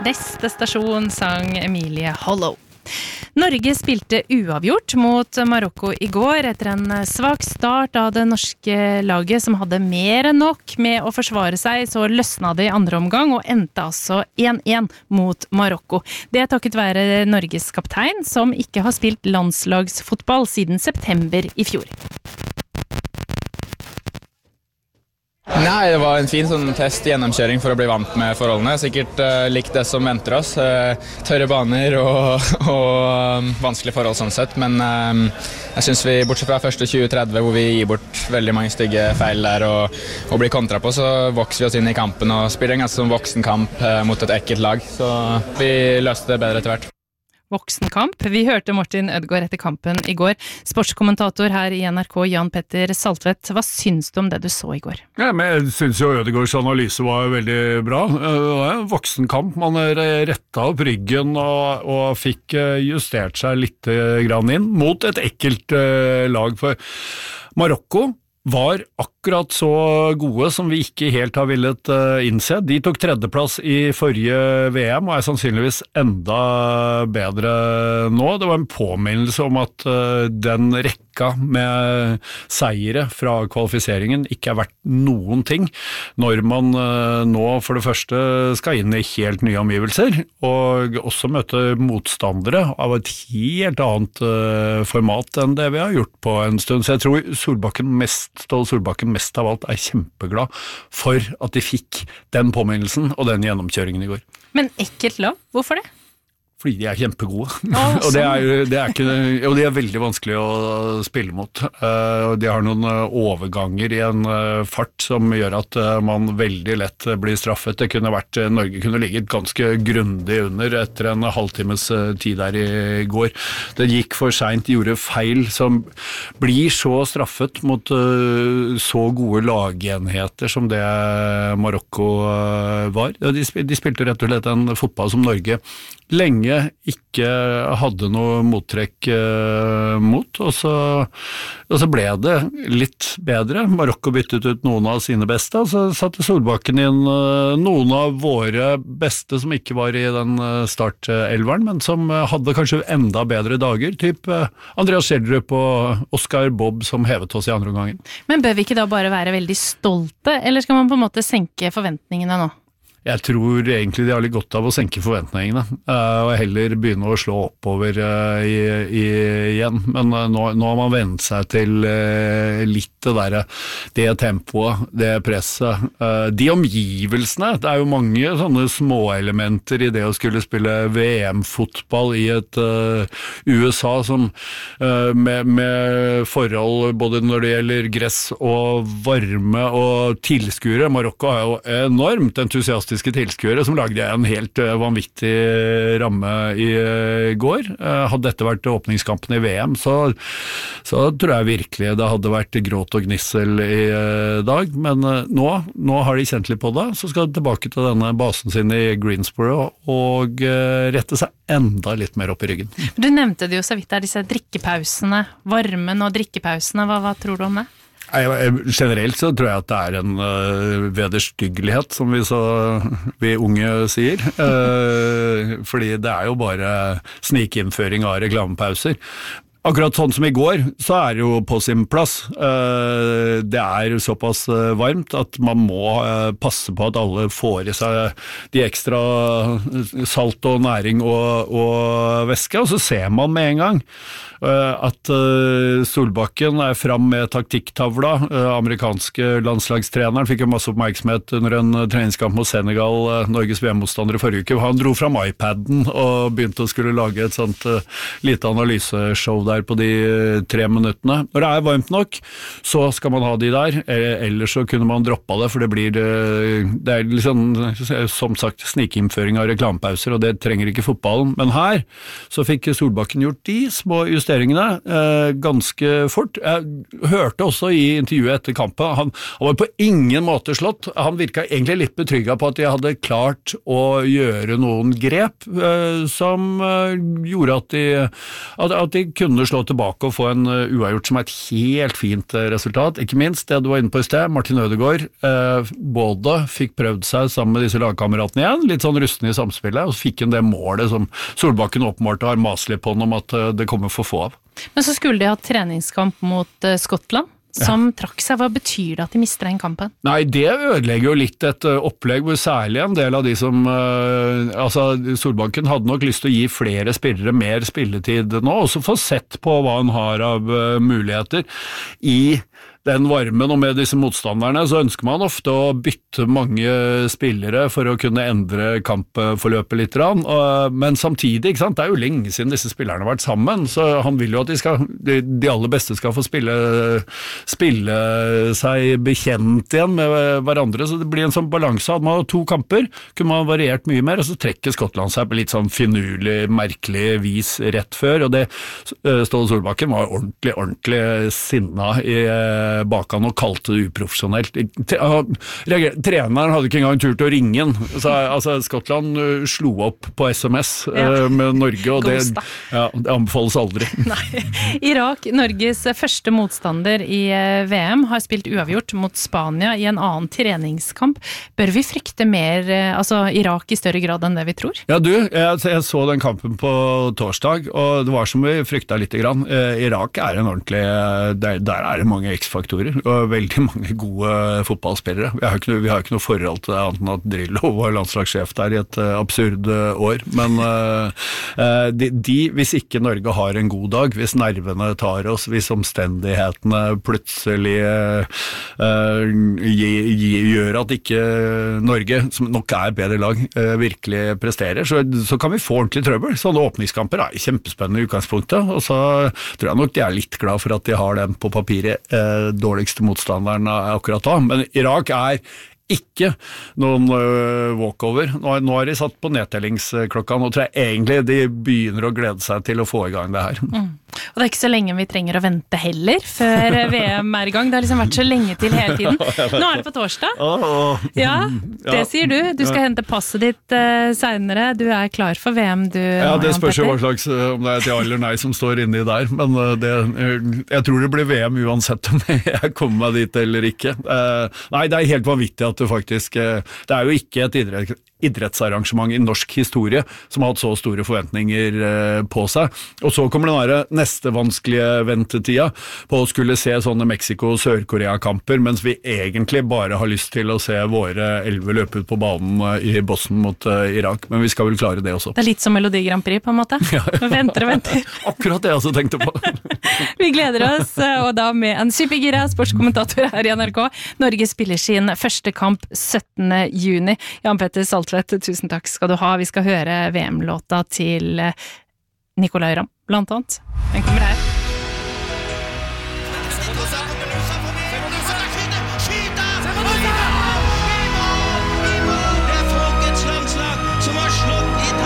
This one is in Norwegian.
Neste stasjon sang Emilie Hollow. Norge spilte uavgjort mot Marokko I går etter en svak start av det norske laget som hadde mer enn nok med å forsvare seg, så løsnet det I andre omgang og endte altså 1-1 mot Marokko. Det takket være Norges kaptein som ikke har spilt landslagsfotball siden september I fjor. Nei, det var en fin sånn gjennomkjøring for å bli vant med forholdene. Sikkert likt det som venter oss. Tørre baner og vanskelige forhold sånn sett. Men jeg synes vi, bortsett fra første 2030, hvor vi gir bort veldig mange stygge feil der og blir kontra på, så vokser vi oss inn I kampen og spiller en ganske sånn voksen kamp mot et ekkelt lag. Så vi løste det bedre etter hvert. Voksenkamp. Vi hørte Martin Ødegaard etter kampen I går. Sportskommentator her I NRK, Jan Petter Saltvedt. Hva syns du om det du så I går? Ja, men jeg synes jo Ødegaards analyse var veldig bra. Det var en voksenkamp. Man rettet opp ryggen og fikk justert seg litt grann inn mot et ekkelt lag. For Marokko var akkurat så gode som vi ikke helt har villet innse. De tok tredjeplass I forrige VM og sannsynligvis enda bedre nå. Det var en påminnelse om at den rekka med seire fra kvalifiseringen ikke verdt noen ting når man nå for det første skal inn I helt nye omgivelser og også møte motstandere av et helt annet format enn det vi har gjort på en stund. Så jeg tror Ståle Solbakken mest av alt kjempeglad for at de fikk den påminnelsen og den gjennomkjøringen I går. Men ekkelt lag, hvorfor det? Fordi de kjempegode. Og de veldig vanskelig å spille mot. De har noen overganger I en fart som gjør at man veldig lett blir straffet. Det kunne vært, Norge kunne ligget ganske grundig under etter en halvtimes tid der I går. Det gikk for sent, de gjorde feil som blir så straffet mot så gode lagenheter som det Marokko var. De spilte rett og slett en fotball som Norge lenge ikke hadde noe mottrekk mot, og så ble det litt bedre. Marokko byttet ut noen av sine beste, og så satte Solbakken inn noen av våre beste som ikke var I den startelveren, men som hadde kanskje enda bedre dager, typ Andreas Schjelderup og Oscar Bob som hevet oss I andre omgangen. Men bør vi ikke da bare være veldig stolte, eller skal man på en måte senke forventningene nå? Jeg tror egentlig de har litt godt av å senke forventningene, og heller begynne å slå oppover igjen. Men nå har man vendt seg til litt det tempoet, det presset. De omgivelsene, det jo mange sånne småelementer I det å skulle spille VM-fotball I et USA som med forhold både når det gjelder gress og varme og tilskuere. Marokko jo enormt entusiastisk tilskuere som lagde en helt vanvittig ramme I går. Hadde dette vært åpningskampen I VM, så tror jeg virkelig det hadde vært gråt og gnissel I dag, men nå har de kjent litt på det, så skal de tilbake til denne basen sin I Greensboro og rette seg enda litt mer opp I ryggen. Du nevnte det jo så vidt der, disse drikkepausene, varmen og drikkepausene, hva tror du om det? Generelt så tror jeg at det en vederstyggelighet, som vi unge sier, fordi det jo bare snikinnføring av reklamepauser. Akkurat sånn som I går, så det jo på sin plass. Det såpass varmt at man må passe på at alle får I seg de ekstra salt og næring og væske, og så ser man med en gang at Solbakken fram med taktikktavla. Amerikanske landslagstreneren fikk jo masse oppmerksomhet under en treningskamp mot Senegal, Norges VM-motstander I forrige uke. Han dro fram iPaden og begynte å skulle lage et sånt lite analyseshow der på de 3 minuttene. Når det varmt nok, så skal man ha de der, ellers så kunne man droppa det, for det liksom, som sagt, snikinnføring av reklamepauser, og det trenger ikke fotballen. Men her så fikk Solbakken gjort de små justeringene ganske fort. Jeg hørte også I intervjuet etter kampen, han var på ingen måte slått. Han virket egentlig litt betrygget på at de hadde klart å gjøre noen grep som gjorde at de kunne kunne slå tilbake og få en uavgjort som et helt fint resultat. Ikke minst det du var inne på i sted, Martin Ødegaard både fikk prøvd seg sammen med disse lagkameratene igjen, litt sånn rusten i samspillet, og så fikk han det målet som Solbakken åpenbart har mast litt på om at det kommer for få av. Men så skulle de ha treningskamp mot Skottland, som trakk seg. Hva betyr det at de mister den kampen? Nei, det ødelegger jo litt et opplegg hvor særlig en del av de som Solbakken hadde nok lyst til å gi flere spillere mer spilletid nå, og så få sett på hva han har av muligheter i den varmen, og med disse motstanderne så ønsker man ofte å bytte mange spillere for å kunne endre kampforløpet litt, men samtidig, ikke sant, det er jo lenge siden disse spillerne har vært sammen, så han vil jo at de aller beste skal få spille seg bekjent igjen med hverandre, så det blir en sånn balanse. Hadde man 2 kamper, kunne man variert mye mer, og så trekker Skottland seg på litt sånn finurlig, merkelig vis rett før, og det Ståle Solbakken var ordentlig sinna i bakan og kalte det uprofesjonelt. Treneren hadde ikke engang tur til å ringe han. Altså, Skottland slo opp på SMS med Norge, og det anbefales aldri. Nei. Irak, Norges første motstander i VM, har spilt uavgjort mot Spania i en annen treningskamp. Bør vi frykte mer, Irak i større grad enn det vi tror? Ja, jeg så den kampen på torsdag, og det var som vi frykta litt grann. Irak er en ordentlig, der er det mange X-faktorer, og veldig mange gode fotballspillere. Vi har ikke noe forhold til det, annet enn at Drillo var landslagssjef der i et absurd år, men hvis ikke Norge har en god dag, hvis nervene tar oss, hvis omstendighetene plutselig gjør at ikke Norge, som nok er bedre lag, virkelig presterer, så kan vi få ordentlig trøbbel. Sånne åpningskamper er kjempespennende i utgangspunktet, og så tror jeg nok de er litt glad for at de har den på papiret, dårligste motstanderen akkurat da, men Irak er ikke noen walkover. Nå har de satt på nedtellingsklokka, nå tror jeg egentlig de begynner å glede seg til å få i gang det her. Og det er ikke så lenge vi trenger å vente heller, før VM er i gang. Det har liksom vært så lenge til hele tiden. Nå er det på torsdag. Ja, det sier du. Du skal hente passet ditt senere. Du er klar for VM, du. Ja, det spørs jo hva slags, om det er til eller nei som står inni der, men jeg tror det blir VM uansett om jeg kommer meg dit eller ikke. Nei, det er helt vanvittig at det faktisk, det er jo ikke et idrettsarrangement i norsk historie som har hatt så store forventninger på seg. Og så kommer den neste vanskelige ventetida på å skulle se sånne Mexico- og Sør-Korea-kamper, mens vi egentlig bare har lyst til å se våre 11 løpe ut på banen i Boston mot Irak, men vi skal vel klare det også. Det er litt som Melodi Grand Prix på en måte. Venter og venter. Akkurat det jeg også tenkte på. Vi gleder oss, og da med en supergira sportskommentator her i NRK. Norge spiller sin første kamp 17. juni. Jan Petter Saltvedt, tusen takk skal du ha. Vi skal høre VM-låta til Nicolai Ramm, blant annet. Den kommer her.